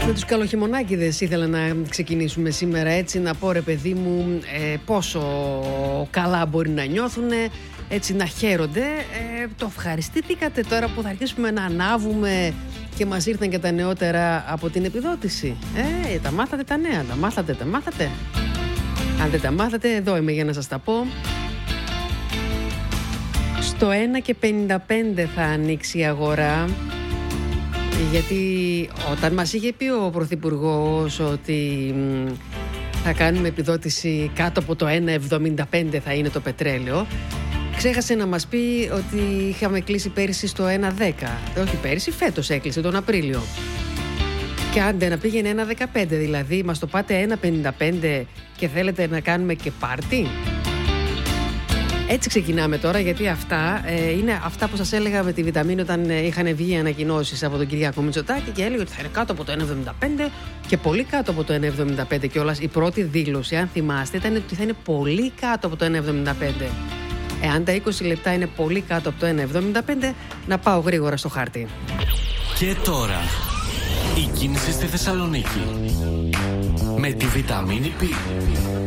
Με τους καλοχειμωνάκηδες ήθελα να ξεκινήσουμε σήμερα, έτσι να πω ρε παιδί μου πόσο καλά μπορεί να νιώθουν, έτσι να χαίρονται. Το ευχαριστήθηκατε τώρα που θα αρχίσουμε να ανάβουμε και μας ήρθαν και τα νεότερα από την επιδότηση? Τα μάθατε τα νέα, τα μάθατε. Αν δεν τα μάθατε, εδώ είμαι για να σας τα πω. Στο 1,55 θα ανοίξει η αγορά. Γιατί όταν μας είχε πει ο Πρωθυπουργός ότι θα κάνουμε επιδότηση κάτω από το 1,75 θα είναι το πετρέλαιο, ξέχασε να μας πει ότι είχαμε κλείσει πέρυσι στο 1,10. Όχι πέρυσι, φέτος έκλεισε τον Απρίλιο. Και άντε να πήγαινε 1,15, δηλαδή μας το πάτε 1,55 και θέλετε να κάνουμε και πάρτι. Έτσι ξεκινάμε τώρα, γιατί αυτά είναι αυτά που σας έλεγα με τη βιταμίνη όταν είχαν βγει ανακοινώσεις από τον Κυριάκο Μητσοτάκη και έλεγε ότι θα είναι κάτω από το 1,75 και πολύ κάτω από το 1,75 κιόλας. Η πρώτη δήλωση, αν θυμάστε, ήταν ότι θα είναι πολύ κάτω από το 1,75. Εάν τα 20 λεπτά είναι πολύ κάτω από το 1,75, να πάω γρήγορα στο χάρτη. Και τώρα, η κίνηση στη Θεσσαλονίκη με τη βιταμίνη P.